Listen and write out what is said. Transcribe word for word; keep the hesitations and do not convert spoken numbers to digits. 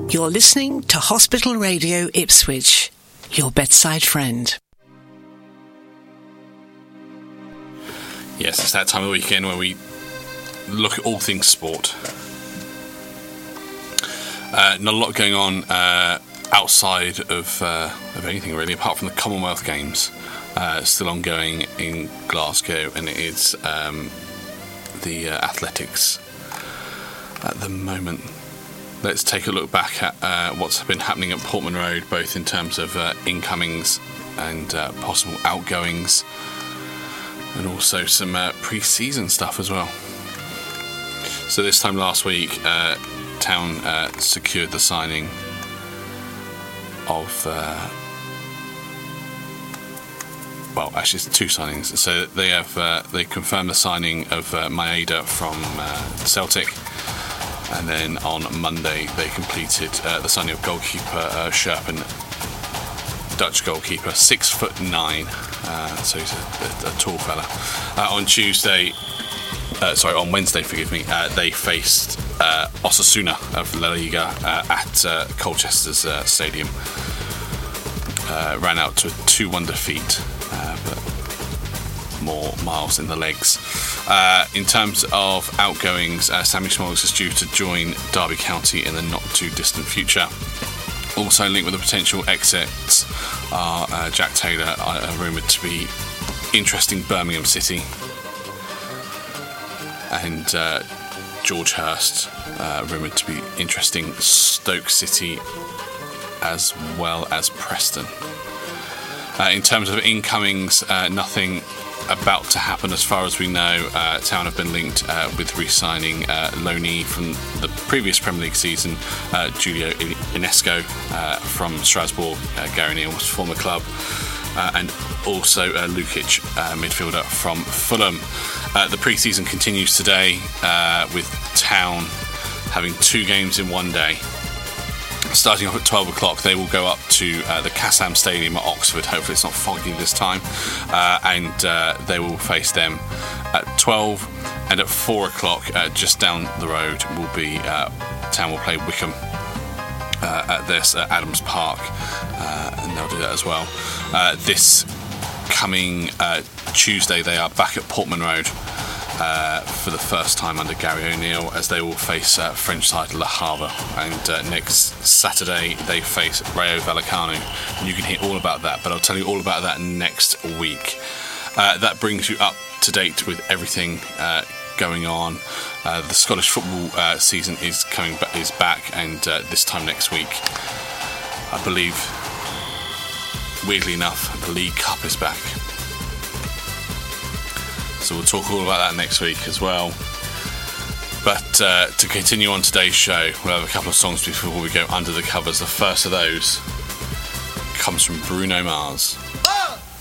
You're listening to Hospital Radio Ipswich, your bedside friend. Yes, it's that time of the weekend where we look at all things sport. Uh, not a lot going on uh, outside of, uh, of anything really, apart from the Commonwealth Games. Uh, still ongoing in Glasgow, and it is um, the uh, athletics at the moment. Let's take a look back at uh, what's been happening at Portman Road, both in terms of uh, incomings and uh, possible outgoings, and also some uh, pre-season stuff as well. So this time last week, uh, Town uh, secured the signing of, uh, well, actually it's two signings. So they have uh, they confirmed the signing of uh, Maeda from uh, Celtic. And then on Monday, they completed uh, the signing of goalkeeper uh, Sherpen, Dutch goalkeeper, six foot nine, uh, so he's a, a, a tall fella. Uh, on Tuesday, uh, sorry, on Wednesday, forgive me, uh, they faced uh, Osasuna of La Liga uh, at uh, Colchester's uh, stadium. Uh, ran out to a two one defeat, uh, but more miles in the legs. Uh, in terms of outgoings, uh, Sammy Smolks is due to join Derby County in the not too distant future. Also linked with the potential exits are uh, Jack Taylor, uh, rumoured to be interesting Birmingham City, and uh, George Hurst, uh, rumoured to be interesting Stoke City as well as Preston. Uh, in terms of incomings, uh, nothing about to happen as far as we know. uh, Town have been linked uh, with re-signing uh, loanee from the previous Premier League season, uh, Julio Inesco uh, from Strasbourg, uh, Gary Neal's former club, uh, and also uh, Lukic, uh, midfielder from Fulham. Uh, the pre-season continues today uh, with Town having two games in one day. Starting off at twelve o'clock, they will go up to uh, the Kassam Stadium at Oxford. Hopefully it's not foggy this time. Uh, and uh, they will face them at twelve. And at four o'clock, uh, just down the road, will be uh, Town will play Wickham uh, at this at Adams Park. Uh, and they'll do that as well. Uh, this coming uh, Tuesday, they are back at Portman Road Uh, for the first time under Gary O'Neill, as they will face uh, French side Le Havre, and uh, next Saturday they face Rayo Vallecano. And you can hear all about that, but I'll tell you all about that next week. Uh, that brings you up to date with everything uh, going on. Uh, the Scottish football uh, season is coming ba- is back, and uh, this time next week, I believe, weirdly enough, the League Cup is back. So we'll talk all about that next week as well. But uh, to continue on today's show, we'll have a couple of songs before we go under the covers. The first of those comes from Bruno Mars.